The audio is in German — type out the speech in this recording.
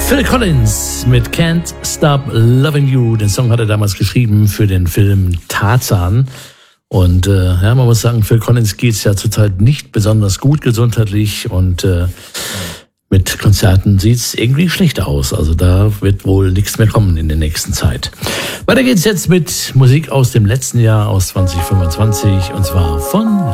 Phil Collins mit Can't Stop Loving You. Den Song hat er damals geschrieben für den Film Tarzan. Und ja, man muss sagen, Phil Collins geht's ja zurzeit nicht besonders gut gesundheitlich und mit Konzerten sieht's irgendwie schlecht aus. Also da wird wohl nichts mehr kommen in der nächsten Zeit. Weiter geht's jetzt mit Musik aus dem letzten Jahr, aus 2025, und zwar von